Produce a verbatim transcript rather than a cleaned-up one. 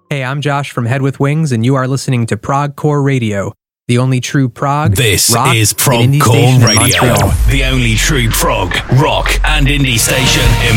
Hey, I'm Josh from Head with Wings, and you are listening to Progcore Radio, the only true prog, This rock, is and indie Progcore station in Radio, Montreal. the only true prog, rock, and indie station in